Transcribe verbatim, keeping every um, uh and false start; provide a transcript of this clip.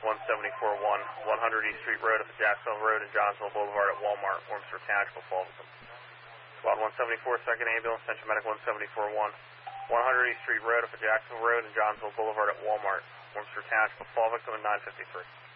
one seventy-four one, one hundred East Street Road at the Jacksonville Road and Johnsville Boulevard at Walmart, Warmster Township of fall victim. Squad one seventy-four, second ambulance, Central Medic one seventy-four one, one hundred East Street Road at the Jacksonville Road and Johnsville Boulevard at Walmart, Warmster Township of fall victim at nine fifty-three.